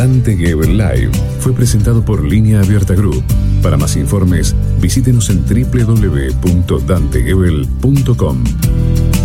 Dante Gebel Live fue presentado por Línea Abierta Group. Para más informes, visítenos en www.dantegebel.com.